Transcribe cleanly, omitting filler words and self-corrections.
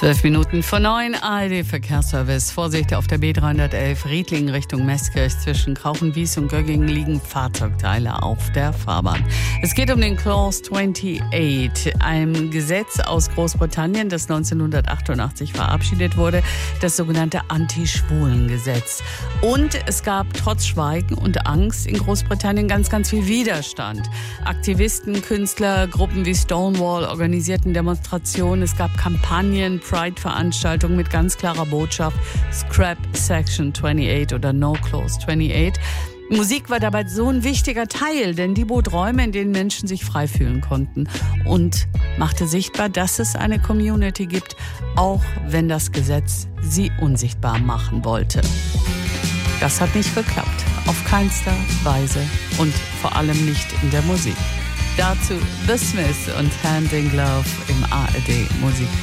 8:12 ARD-Verkehrsservice. Vorsicht auf der B311 Riedlingen Richtung Meßkirch. Zwischen Krauchenwies und Göggingen liegen Fahrzeugteile auf der Fahrbahn. Es geht um den Clause 28, ein Gesetz aus Großbritannien, das 1988 verabschiedet wurde, das sogenannte Anti-Schwulen-Gesetz. Und es gab trotz Schweigen und Angst in Großbritannien ganz viel Widerstand. Aktivisten, Künstler, Gruppen wie Stonewall organisierten Demonstrationen. Es gab Kampagnen, Pride-Veranstaltungen mit ganz klarer Botschaft: Scrap Section 28 oder No Clause 28. Musik war dabei so ein wichtiger Teil, denn die bot Räume, in denen Menschen sich frei fühlen konnten und machte sichtbar, dass es eine Community gibt, auch wenn das Gesetz sie unsichtbar machen wollte. Das hat nicht geklappt, auf keinster Weise und vor allem nicht in der Musik. Dazu The Smiths und Hand in Glove im ARD Musik.